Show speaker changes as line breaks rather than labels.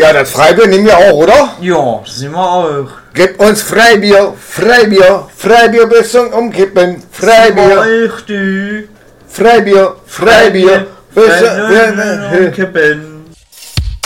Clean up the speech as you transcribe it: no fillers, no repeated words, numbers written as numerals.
Ja, das Freibier nehmen wir auch, oder?
Ja, das sind wir auch.
Gib uns Freibier, Freibier, Freibier bis zum Umkippen, Freibier,
Richtig.
Freibier, Freibier, bis zum
Umkippen.